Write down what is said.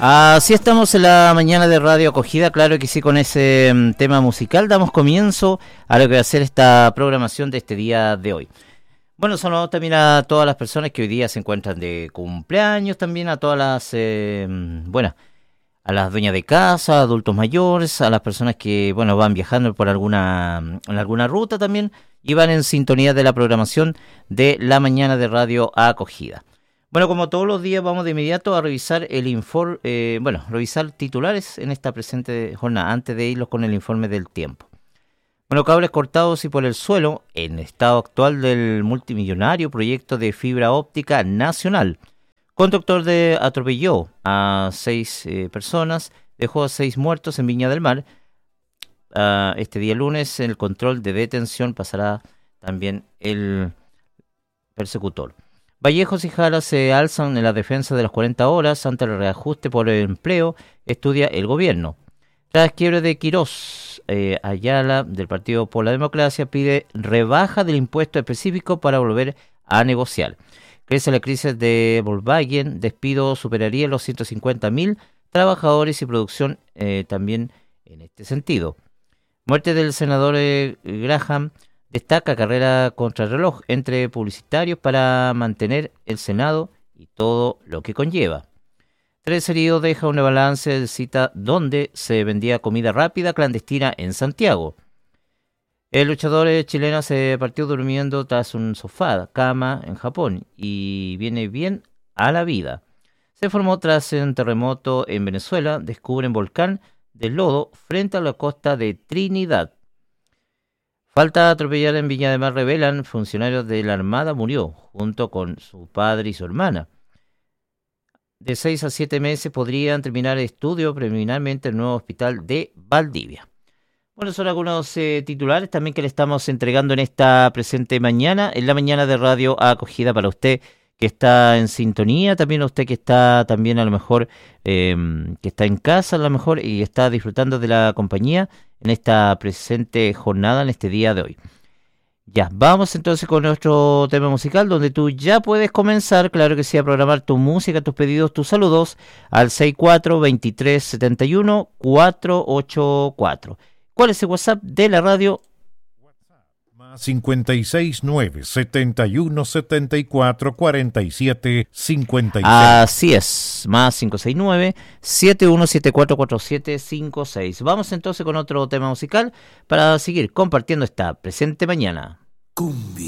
Así estamos en la mañana de Radio Acogida, claro que sí, con ese tema musical damos comienzo a lo que va a ser esta programación de este día de hoy. Bueno, saludamos también a todas las personas que hoy día se encuentran de cumpleaños, también a todas las, a las dueñas de casa, adultos mayores, a las personas que, van viajando por en alguna ruta también y van en sintonía de la programación de la mañana de Radio Acogida. Bueno, como todos los días vamos de inmediato a revisar el informe, revisar titulares en esta presente jornada, antes de irlos con el informe del tiempo. Bueno, cables cortados y por el suelo, en estado actual del multimillonario proyecto de fibra óptica nacional. Conductor atropelló a 6 personas, dejó a 6 muertos en Viña del Mar. Este día lunes, el control de detención pasará también el persecutor. Vallejos y Jara se alzan en la defensa de las 40 horas ante el reajuste por el empleo, estudia el gobierno. Tras quiebre de Quirós, Ayala, del Partido por la Democracia, pide rebaja del impuesto específico para volver a negociar. Crece la crisis de Volkswagen, despido superaría los 150.000 trabajadores y producción también en este sentido. Muerte del senador Graham. Destaca carrera contrarreloj entre publicitarios para mantener el Senado y todo lo que conlleva. 3 heridos deja una balance de cita donde se vendía comida rápida clandestina en Santiago. El luchador chileno se partió durmiendo tras un sofá, cama en Japón y viene bien a la vida. Se formó tras un terremoto en Venezuela, descubren volcán de lodo frente a la costa de Trinidad. Falta atropellar en Viña del Mar, revelan funcionarios de la Armada murió junto con su padre y su hermana. De 6 a 7 meses podrían terminar el estudio preliminarmente en el nuevo hospital de Valdivia. Bueno, son algunos titulares también que le estamos entregando en esta presente mañana, en la mañana de Radio Acogida para usted que está en sintonía, también a usted que está también a lo mejor, que está en casa a lo mejor y está disfrutando de la compañía en esta presente jornada, en este día de hoy. Ya, vamos entonces con nuestro tema musical, donde tú ya puedes comenzar, claro que sí, a programar tu música, tus pedidos, tus saludos al 64-23-71-484. ¿Cuál es el WhatsApp de la radio? 569-7174-4756. Así es, más 569-7174-4756. Vamos entonces con otro tema musical para seguir compartiendo esta presente mañana. Cumbia.